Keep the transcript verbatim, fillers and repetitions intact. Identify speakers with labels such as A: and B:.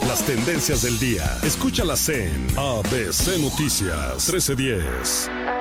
A: Las tendencias del día. Escúchalas en A B C Noticias trece diez.